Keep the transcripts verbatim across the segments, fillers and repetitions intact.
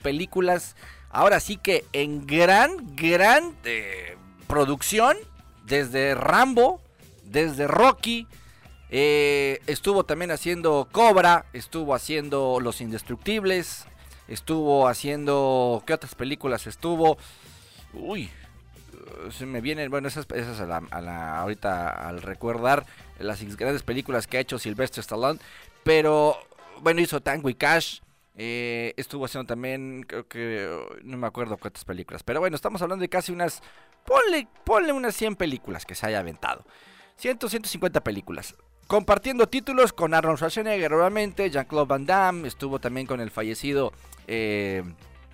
películas, ahora sí que en gran, gran eh, producción, desde Rambo, desde Rocky, eh, estuvo también haciendo Cobra, estuvo haciendo Los Indestructibles, estuvo haciendo, ¿qué otras películas estuvo? Uy, se me vienen, bueno, esas, esas a la, a la, ahorita al recordar las grandes películas que ha hecho Sylvester Stallone, pero bueno, hizo Tango y Cash, eh, estuvo haciendo también, creo que, no me acuerdo cuántas películas, pero bueno, estamos hablando de casi unas, ponle, ponle unas cien películas que se haya aventado, cien, ciento cincuenta películas. Compartiendo títulos con Arnold Schwarzenegger, obviamente, Jean-Claude Van Damme, estuvo también con el fallecido, eh,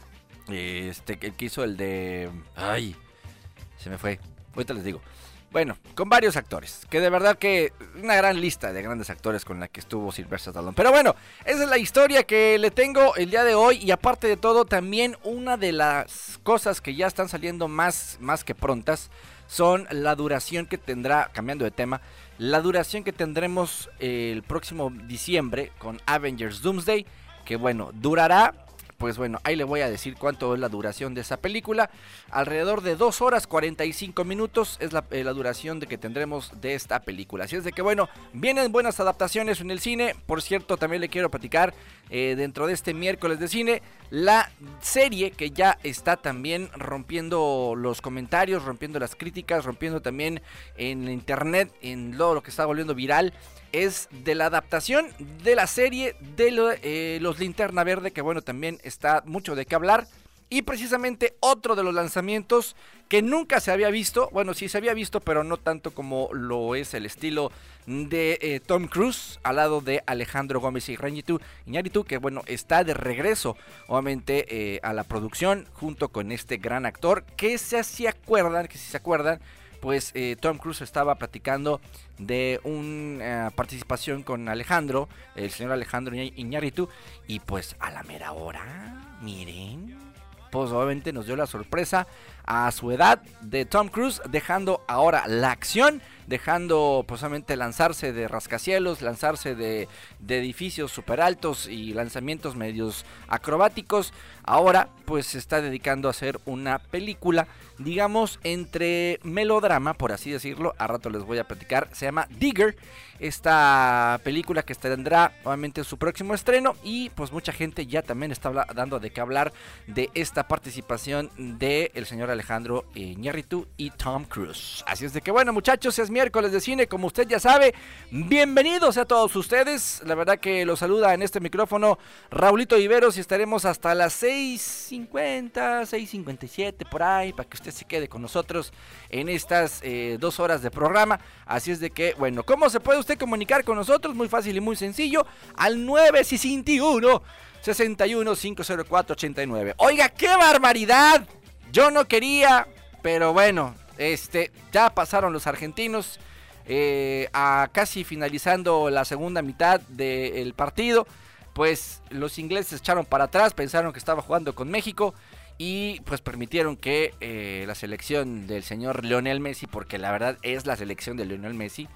este, el que hizo el de, ay, se me fue, ahorita les digo. Bueno, con varios actores, que de verdad que una gran lista de grandes actores con la que estuvo Sylvester Stallone. Pero bueno, esa es la historia que le tengo el día de hoy, y aparte de todo, también una de las cosas que ya están saliendo más, más que prontas, son la duración que tendrá, cambiando de tema, la duración que tendremos el próximo diciembre con Avengers Doomsday, que bueno, durará, pues bueno, ahí le voy a decir cuánto es la duración de esa película. Alrededor de dos horas cuarenta y cinco minutos es la, eh, la duración de que tendremos de esta película. Así es de que bueno, vienen buenas adaptaciones en el cine. Por cierto, también le quiero platicar eh, dentro de este miércoles de cine, la serie que ya está también rompiendo los comentarios, rompiendo las críticas, rompiendo también en internet, en todo lo que está volviendo viral. Es de la adaptación de la serie de lo, eh, Los Linterna Verde, que bueno, también está mucho de qué hablar. Y precisamente otro de los lanzamientos que nunca se había visto, bueno, sí se había visto, pero no tanto como lo es el estilo de eh, Tom Cruise, al lado de Alejandro Gómez Iñárritu, Iñárritu, que bueno, está de regreso, obviamente, eh, a la producción, junto con este gran actor, que se, se acuerdan, que si se acuerdan, pues eh, Tom Cruise estaba platicando de una uh, participación con Alejandro, el señor Alejandro Iñárritu, y pues a la mera hora, miren, pues obviamente nos dio la sorpresa a su edad de Tom Cruise, dejando ahora la acción, dejando pues obviamente lanzarse de rascacielos, lanzarse de, de edificios super altos y lanzamientos medios acrobáticos. Ahora pues se está dedicando a hacer una película, digamos, entre melodrama, por así decirlo. A rato les voy a platicar. Se llama Digger, esta película que tendrá obviamente su próximo estreno, y pues mucha gente ya también está habla- dando de qué hablar de esta participación de el señor Alejandro Iñárritu y Tom Cruise. Así es de que bueno, muchachos, es miércoles de cine, como usted ya sabe. Bienvenidos a todos ustedes. La verdad que los saluda en este micrófono Raulito Iberos, y estaremos hasta las seis cincuenta, seis cincuenta y siete por ahí, para que usted se quede con nosotros en estas eh, dos horas de programa. Así es de que bueno, ¿cómo se puede usted comunicar con nosotros? Muy fácil y muy sencillo, al nueve sesenta y uno, sesenta y uno, cinco cero cuatro, ochenta y nueve. Oiga, qué barbaridad. Yo no quería, pero bueno, este, ya pasaron los argentinos, eh, a casi finalizando la segunda mitad del partido. Pues los ingleses echaron para atrás, pensaron que estaba jugando con México, y pues permitieron que eh, la selección del señor Lionel Messi, porque la verdad es la selección de Lionel Messi,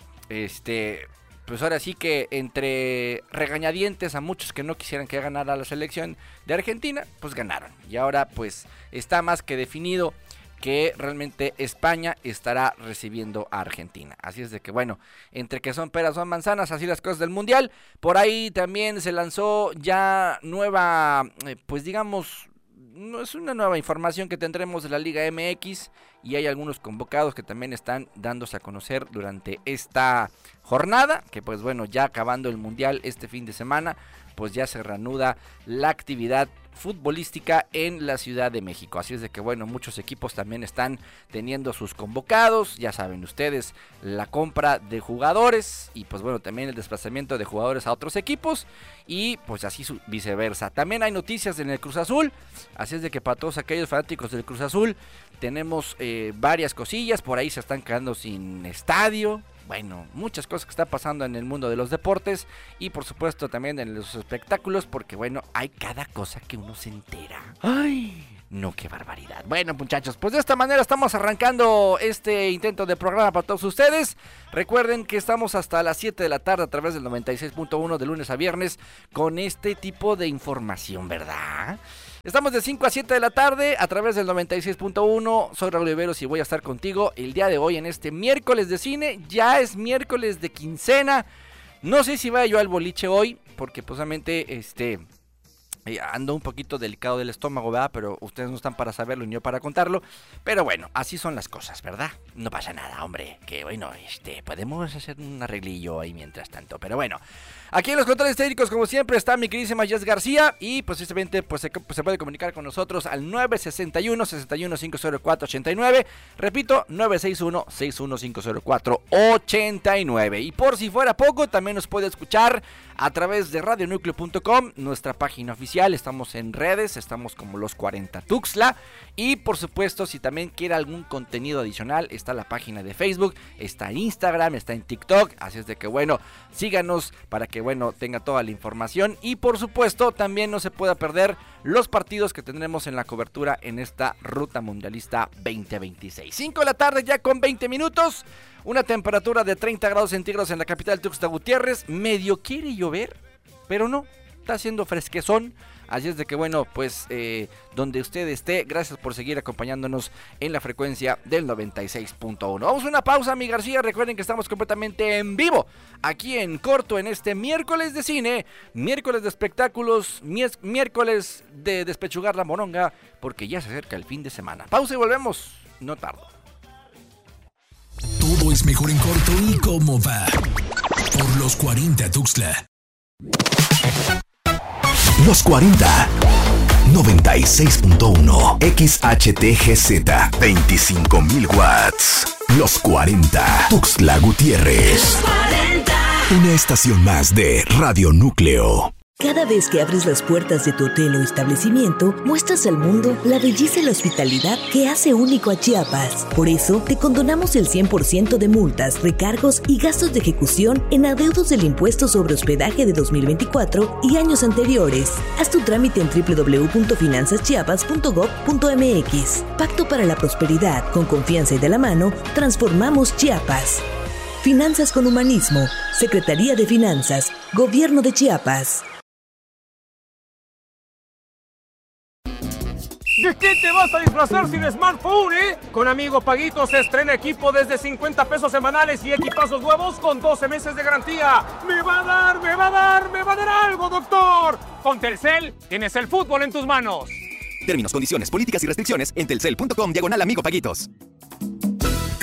este, pues ahora sí que entre regañadientes a muchos que no quisieran que ganara la selección de Argentina, pues ganaron. Y ahora pues está más que definido que realmente España estará recibiendo a Argentina. Así es de que bueno, entre que son peras son manzanas, así las cosas del mundial. Por ahí también se lanzó ya nueva, eh, pues digamos, no es una nueva información que tendremos de la Liga M X, y hay algunos convocados que también están dándose a conocer durante esta jornada, que pues bueno, ya acabando el mundial este fin de semana, pues ya se reanuda la actividad futbolística en la Ciudad de México. Así es de que bueno, muchos equipos también están teniendo sus convocados, ya saben ustedes, la compra de jugadores, y pues bueno, también el desplazamiento de jugadores a otros equipos, y pues así su, viceversa. También hay noticias en el Cruz Azul, así es de que para todos aquellos fanáticos del Cruz Azul, tenemos eh, varias cosillas. Por ahí se están quedando sin estadio. Bueno, muchas cosas que están pasando en el mundo de los deportes, y por supuesto también en los espectáculos, porque bueno, hay cada cosa que uno se entera. ¡Ay! No, qué barbaridad. Bueno, muchachos, pues de esta manera estamos arrancando este intento de programa para todos ustedes. Recuerden que estamos hasta las siete de la tarde a través del noventa y seis punto uno de lunes a viernes con este tipo de información, ¿verdad? Estamos de cinco a siete de la tarde a través del noventa y seis punto uno. Soy Raúl Oliveros y voy a estar contigo el día de hoy en este miércoles de cine. Ya es miércoles de quincena. No sé si vaya yo al boliche hoy, porque posiblemente este... Eh, ando un poquito delicado del estómago, ¿verdad? Pero ustedes no están para saberlo ni yo para contarlo. Pero bueno, así son las cosas, ¿verdad? No pasa nada, hombre. Que bueno, este, podemos hacer un arreglillo ahí mientras tanto. Pero bueno, aquí en los controles técnicos, como siempre, está mi queridísima Jess García. Y precisamente pues, se, pues, se puede comunicar con nosotros al nueve seis uno, seis uno cinco cero cuatro ocho nueve. Repito, nueve seis uno, seis uno cinco cero cuatro ocho nueve. Y por si fuera poco, también nos puede escuchar a través de radio núcleo punto com, nuestra página oficial. Estamos en redes, estamos como Los cuarenta Tuxtla. Y por supuesto, si también quiere algún contenido adicional, está la página de Facebook, está en Instagram, está en TikTok. Así es de que bueno, síganos para que bueno tenga toda la información. Y por supuesto, también no se pueda perder los partidos que tendremos en la cobertura en esta Ruta Mundialista veinte veintiséis. cinco de la tarde ya con veinte minutos. Una temperatura de treinta grados centígrados en la capital Tuxtla Gutiérrez. Medio quiere llover, pero no, está haciendo fresquezón. Así es de que bueno, pues eh, donde usted esté, gracias por seguir acompañándonos en la frecuencia del noventa y seis punto uno. Vamos a una pausa, mi García. Recuerden que estamos completamente en vivo aquí en corto en este miércoles de cine, miércoles de espectáculos, mies- miércoles de despechugar la moronga, porque ya se acerca el fin de semana. Pausa y volvemos, no tardo. Todo es mejor en corto y cómo va. Por los cuarenta Tuxtla. Los cuarenta, noventa y seis punto uno, X H T G Z, veinticinco mil watts. Los cuarenta, Tuxtla Gutiérrez. Una estación más de Radio Núcleo. Cada vez que abres las puertas de tu hotel o establecimiento, muestras al mundo la belleza y la hospitalidad que hace único a Chiapas. Por eso, te condonamos el cien por ciento de multas, recargos y gastos de ejecución en adeudos del impuesto sobre hospedaje de dos mil veinticuatro y años anteriores. Haz tu trámite en doble u doble u doble u punto finanzas chiapas punto gob punto eme equis. Pacto para la prosperidad. Con confianza y de la mano, transformamos Chiapas. Finanzas con humanismo. Secretaría de Finanzas. Gobierno de Chiapas. ¿De qué te vas a disfrazar sin smartphone, eh? Con Amigo Paguito se estrena equipo desde cincuenta pesos semanales y equipazos nuevos con doce meses de garantía. ¡Me va a dar, me va a dar, me va a dar algo, doctor! Con Telcel tienes el fútbol en tus manos. Términos, condiciones, políticas y restricciones en telcel punto com diagonal Amigo Paguitos.